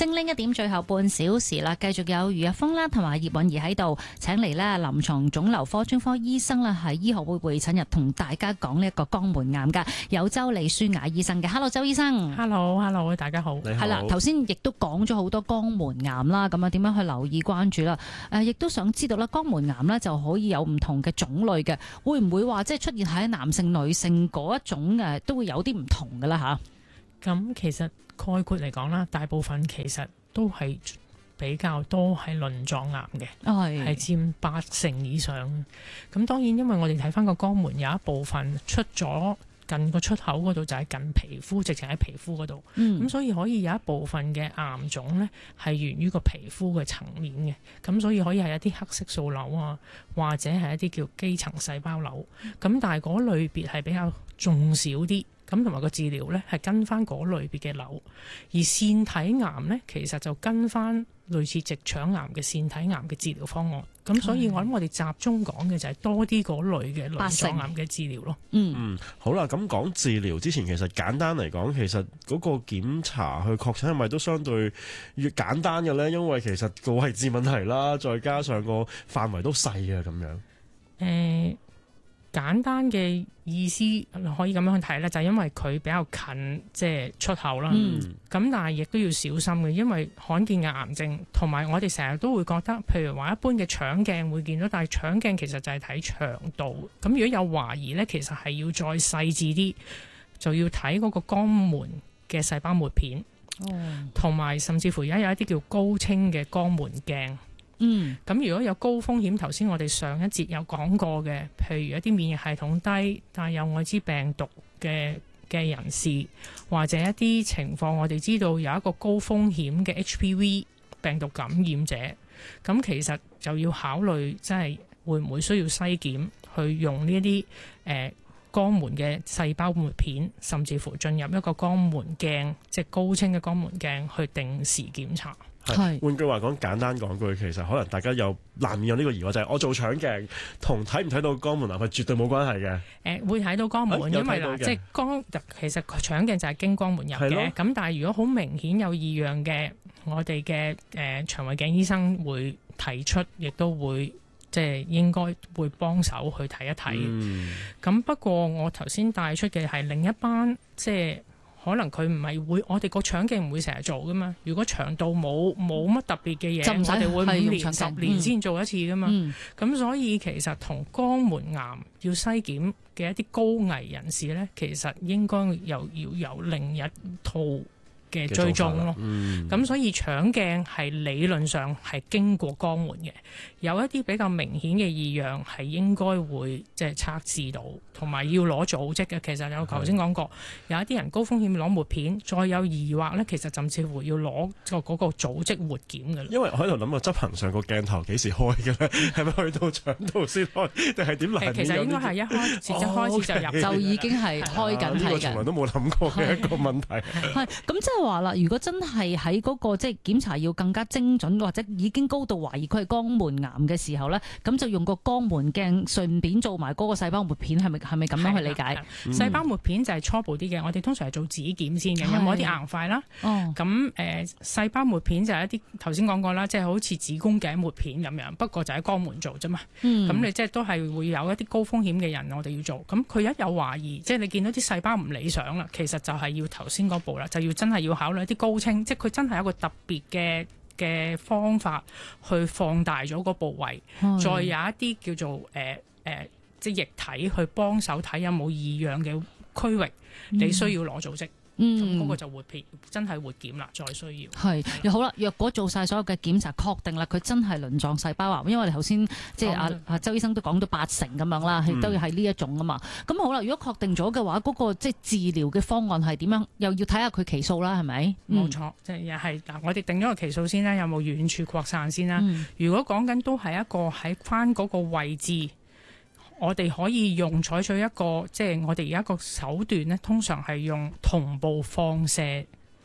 精靈一點最後半小時啦，繼續有余日峰啦同埋葉韻儀喺度，請嚟呢臨床腫瘤科專科醫生啦，喺醫學會會診日同大家講呢一個肛門癌噶，有周李舒雅醫生嘅。Hello， 周醫生。 Hello， 大家好。你好。 係啦，頭先亦都講咗好多肛門癌啦，咁啊點樣去留意關注啦？亦都想知道啦，肛門癌呢就可以有唔同嘅種類嘅，會唔會話即係出現喺男性、女性嗰一種都會有啲唔同噶啦吓？ 咁其實概括嚟講啦，大部分其實都係比較多係鱗狀癌嘅，係佔80%以上。咁當然因為我哋睇翻個肛門有一部分出咗近個出口嗰度，就係近皮膚，直情喺皮膚嗰度。咁所以可以有一部分嘅癌種呢係源於個皮膚嘅層面嘅。咁所以可以係一啲黑色素瘤啊，或者係一啲叫基層細胞瘤。咁但係嗰類別係比較重少啲。咁同埋個治療呢係跟翻嗰類別嘅瘤，而腺體癌呢其實就跟翻類似直腸癌嘅腺體癌嘅治療方案。咁所以我諗我哋集中講嘅就係多啲嗰類嘅鱗狀癌嘅治療咯。 好啦，咁講治療之前，其實簡單嚟講，其實嗰個檢查去確診係咪都相對越簡單嘅呢？因為其實個位置問題啦，再加上個範圍都細啊，咁樣。 簡單嘅意思可以咁樣去睇咧，就係因為佢比較近即係出口啦。咁但係亦都要小心嘅，因為罕見嘅癌症同埋我哋成日都會覺得，譬如話一般嘅腸鏡會見到，但係腸鏡其實就係睇腸道。咁如果有懷疑咧，其實係要再細緻啲，就要睇嗰個肛門嘅細胞抹片，同埋甚至乎而家有一啲叫高清嘅肛門鏡。咁如果有高風險，頭先我哋上一節有講過嘅，譬如一啲免疫系統低但有愛滋病毒嘅人士，或者一啲情況我哋知道有一個高風險嘅 HPV 病毒感染者，咁其實就要考慮即係會唔會需要篩檢去用呢一啲肛門嘅細胞抹片，甚至乎進入一個肛門鏡，即係高清嘅肛門鏡去定時檢查。 換句話講，簡單講句，其實可能大家有難免有呢個疑惑，就係我做腸鏡同睇唔睇到肛門癌係絕對冇關係嘅。 會睇到肛門，因為即係其實腸鏡就係經肛門入嘅。咁但係如果好明顯有異樣嘅，我哋嘅腸胃鏡醫生會提出，亦都會即係應該會幫手去睇一睇。咁不過我頭先帶出嘅係另一班即係。可能佢唔係會，我哋個腸鏡唔會成日做噶嘛。如果腸道冇乜特別嘅嘢，我哋會5年10年先做一次噶嘛。咁所以其實同肛門癌要篩檢嘅一啲高危人士呢，其實應該又要有另一套嘅追蹤咯。咁所以腸鏡係理論上係經過肛門嘅，有一啲比較明顯嘅異樣係應該會即係測試到，同埋要攞組織嘅。其實有頭先講過，有一啲人高風險攞抹片，再有疑惑呢，其實甚至乎要攞嗰個組織活檢嘅。 因為我喺度諗個執行上個鏡頭幾時開嘅咧？係咪去到腸道先開，定係點嚟？ 其實應該係一開始就入就已經係開緊睇嘅。 呢個從來都冇諗過嘅一個問題。 係咁即係話啦，如果真係喺嗰個即係檢查要更加精準，或者已經高度懷疑佢係肛門癌嘅時候咧，咁就用個肛門鏡順便做埋嗰個細胞抹片，係咪咁樣去理解？ 細胞抹片就係初步啲嘅，我哋通常係做指檢先嘅，有冇一啲硬塊啦？咁細胞抹片就係一啲頭先講過啦，即係好似子宮頸抹片咁樣，不過就喺肛門做啫嘛。咁你即係都係會有一啲高風險嘅人，我哋要做。咁佢一有懷疑，即係你見到啲細胞唔理想啦，其實就係要頭先嗰步啦，就要真係要考慮一啲高清，即係佢真係有一個特別嘅方法去放大咗個部位，再有一啲叫做即係液體去幫手睇有冇異樣嘅區域，你需要攞組織。咁嗰個就真係活檢啦，再需要係又好啦。若果做晒所有嘅檢查，確定啦，佢真係鱗狀細胞癌，因為我哋頭先即係阿周醫生都講到80%咁樣啦，係都要係呢一種啊嘛。咁好啦，如果確定咗嘅話，嗰個即係治療嘅方案係點樣？又要睇下佢期數啦，係咪？ 冇錯，即係又係嗱，我哋定咗個期數先啦，有冇遠處擴散先啦？如果講緊都係一個喺翻嗰個位置。我哋可以採取一個即係我哋而家個手段咧，通常係用同步放射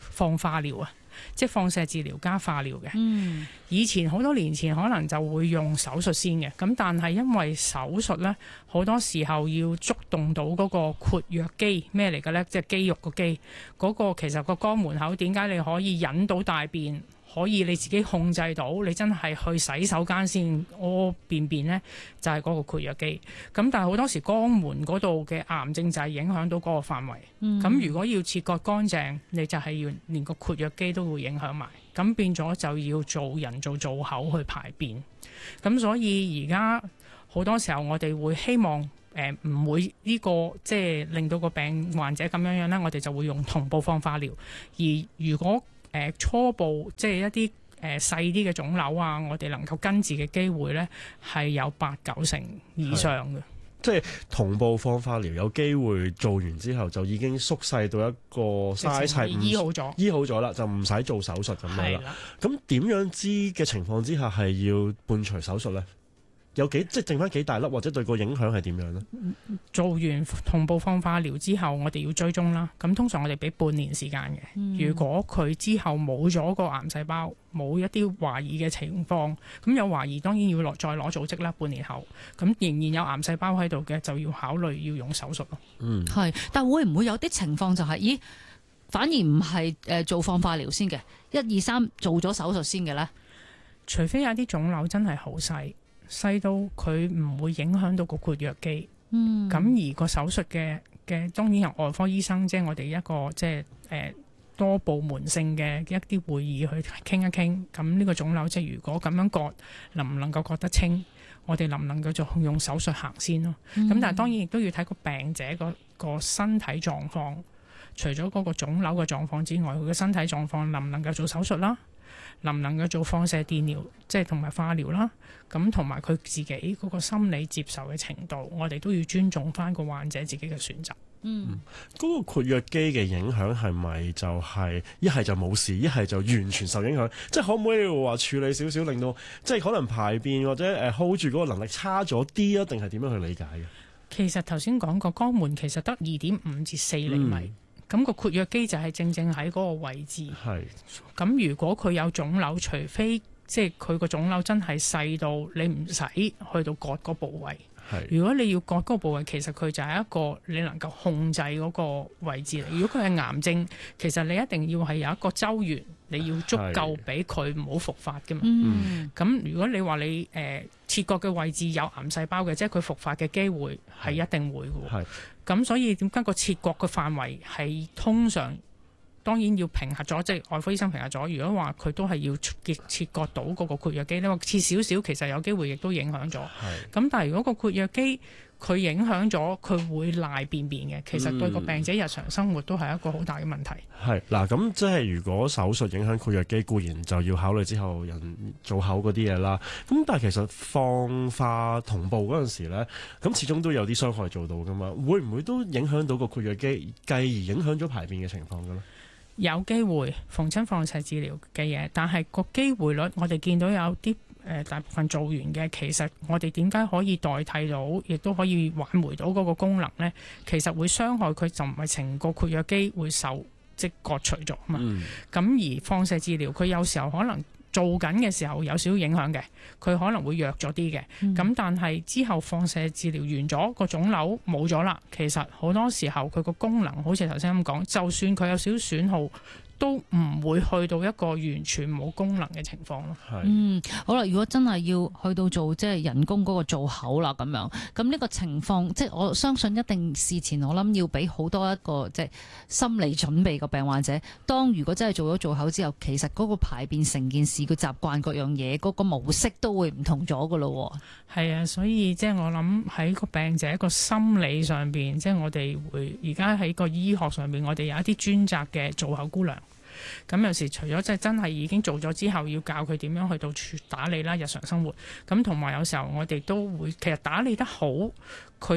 放化療啊，即係放射治療加化療嘅。以前好多年前可能就會用手術先嘅，咁但係因為手術呢，好多時候要觸動到嗰個括約肌，咩嚟嘅呢？即係肌肉個肌嗰個，其實個肛門口點解你可以引到大便？可以你自己控制到，你真係去洗手間先屙便便呢，就係嗰個括約肌。咁但係好多時肛門嗰度嘅癌症就係影響到嗰個範圍。咁如果要切割乾淨，你就係要連個括約肌都會影響埋。咁變咗就要做人造口去排便。咁所以而家好多時候我哋會希望唔會呢個即係令到個病患者咁樣呢，我哋就會用同步放化療。而如果初步即係一啲細啲嘅腫瘤啊，我哋能夠根治嘅機會呢係有8-9成以上嘅。 即係同步放化療，有機會做完之後就已經縮細到一個 size， 醫好咗啦，就唔使做手術咁樣啦。咁點樣知嘅情況之下係要伴隨手術呢？有即係剩翻幾大粒，或者對個影響係點樣呢？ 做完同步放化療之後，我哋要追蹤啦。咁通常我哋俾半年時間嘅。如果佢之後冇咗個癌細胞，冇一啲懷疑嘅情況，咁有懷疑當然要再攞組織啦。半年後，咁仍然有癌細胞喺度嘅，就要考慮要用手術咯。 係，但會唔會有啲情況就係，咦，反而唔係做放化療先嘅，1、2、3做咗手術先嘅呢？ 除非有啲腫瘤真係好細到佢唔會影響到個括約肌，咁而個手術嘅當然由外科醫生，即係我哋一個即係多部門性嘅一啲會議去傾一傾，咁呢個腫瘤即係如果咁樣割，能唔能夠割得清？我哋能唔能夠就用手術行先咯？咁但係當然亦都要睇個病者個身體狀況，除咗嗰個腫瘤嘅狀況之外，佢嘅身體狀況能唔能夠做手術啦？能唔能夠做放射電療，即係同埋化療啦？咁同埋佢自己嗰個心理接受嘅程度，我哋都要尊重翻個患者自己嘅選擇。 嗰個括約肌嘅影響係咪就係一係就冇事，一係就完全受影響？即係可唔可以話處理少少，令到即係可能排便或者hold 住嗰個能力差咗啲啊？定係點樣去理解嘅？其實頭先講過肛門其實得2.5至4厘米。咁個括約肌就係正喺嗰個位置。咁如果佢有腫瘤，除非即係佢個腫瘤真係細到你唔使去到割嗰部位。如果你要割嗰個部位，其實佢就係一個你能夠控制嗰個位置嚟。如果佢係癌症，其實你一定要係有一個周圓，你要足夠俾佢唔好復發㗎嘛。咁如果你話你切割嘅位置有癌細胞嘅，即係佢復發嘅機會係一定會嘅。咁所以點解個切割嘅範圍係通常當然要評核咗，即係外科醫生評核咗。如果話佢都係要切割到嗰個括約肌，你話切少少，其實有機會亦都影響咗。咁但係如果個括約肌佢影響咗，佢會賴便便嘅，其實對個病者日常生活都係一個好大嘅問題。 嗱，咁即係如果手術影響括約肌，固然就要考慮之後人造口嗰啲嘢啦。咁但係其實放化同步嗰陣時咧，咁始終都有啲傷害做到噶嘛。會唔會都影響到個括約肌，繼而影響咗排便嘅情況嘅咧？ 有機會逢親放射治療嘅嘢，但係個機會率我哋見到有啲大部分做完嘅，其實我哋點解可以代替到，亦都可以挽回到嗰個功能呢？其實會傷害佢就唔係成個括約肌會受即割除咗嘛。咁而放射治療佢有時候可能做緊嘅時候有少少影響嘅，佢可能會弱咗啲嘅。咁但係之後放射治療完咗，個腫瘤冇咗啦，其實好多時候佢個功能好似頭先咁講，就算佢有少少損耗，都唔會去到一個完全冇功能嘅情況咯。 好啦，如果真係要去到做即係人工嗰個造口啦咁樣，咁呢個情況即係我相信一定事前我諗要俾好多一個即係心理準備個病患者。當如果真係做咗造口之後，其實嗰個排便成件事嘅習慣各樣嘢嗰個模式都會唔同咗噶咯。 係啊，所以即係我諗喺個病者個心理上邊，即係我哋會而家喺個醫學上邊，我哋有一啲專責嘅造口姑娘。咁有時除咗即係真係已經做咗之後，要教佢點樣去到打理啦，日常生活。咁同埋有時候我哋都會其實打理得好，佢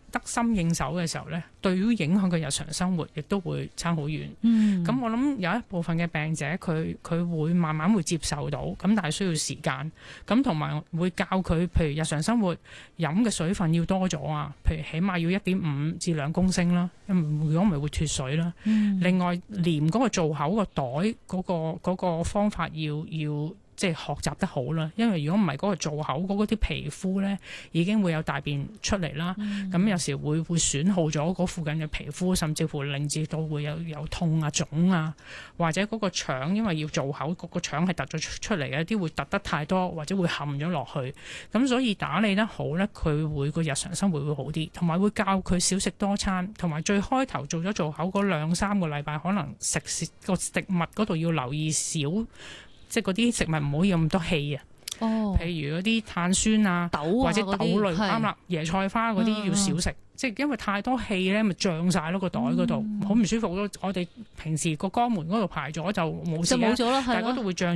得心應手嘅時候咧，對於影響佢日常生活，亦都會差好遠。咁我諗有一部分嘅病者，佢會慢慢會接受到，咁但係需要時間。咁同埋會教佢，譬如日常生活飲嘅水分要多咗啊，譬如起碼要1.5至2公升啦，因為如果唔係會脫水啦。另外黏嗰個造口個袋嗰個方法要即係學習得好啦，因為如果唔係嗰個造口嗰啲皮膚咧，已經會有大便出嚟啦。咁有時會損耗咗嗰附近嘅皮膚，甚至乎令至到會有痛啊、腫啊，或者嗰個腸因為要造口，嗰個腸係突咗出嚟嘅，啲會突得太多，或者會陷咗落去。咁所以打理得好咧，佢會個日常生活會好啲，同埋會教佢少食多餐，同埋最開頭做咗造口嗰2-3個禮拜，可能個食物嗰度要留意少。即係嗰啲食物唔好有咁多氣啊！譬如嗰啲碳酸啊，或者豆類啱啦，椰菜花嗰啲要少食。即係因為太多氣咧，咪脹晒咯個袋嗰度，好唔舒服咯。我哋平時個肛門嗰度排咗就冇事啦，但係嗰度會脹